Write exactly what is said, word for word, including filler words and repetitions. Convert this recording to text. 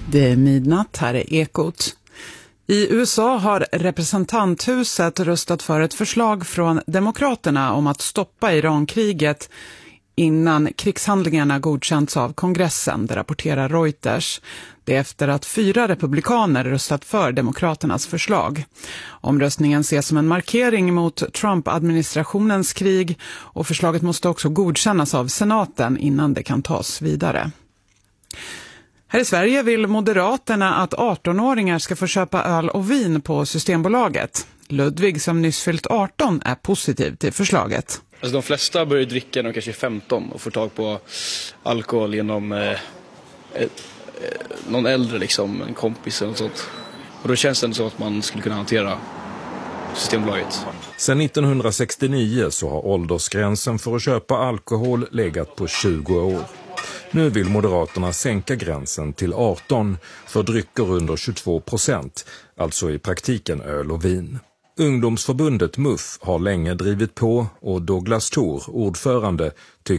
Det är midnatt, här är Ekot. I U S A har representanthuset röstat för ett förslag från Demokraterna om att stoppa Irankriget innan krigshandlingarna godkänts av kongressen, det rapporterar Reuters. Det är efter att fyra republikaner röstat för Demokraternas förslag. Omröstningen ses som en markering mot Trump-administrationens krig och förslaget måste också godkännas av senaten innan det kan tas vidare. Här i Sverige vill Moderaterna att arton-åringar ska få köpa öl och vin på Systembolaget. Ludvig, som nyss fyllt arton, är positiv till förslaget. Alltså de flesta börjar dricka när de kanske är femton och får tag på alkohol genom eh, eh, någon äldre, liksom, en kompis eller något sånt. Och då känns det så att man skulle kunna hantera Systembolaget. Sedan nittonhundrasextionio så har åldersgränsen för att köpa alkohol legat på tjugo år. Nu vill Moderaterna sänka gränsen till arton för drycker under tjugotvå procent, alltså i praktiken öl och vin. Ungdomsförbundet M U F har länge drivit på och Douglas Thor, ordförande, tycker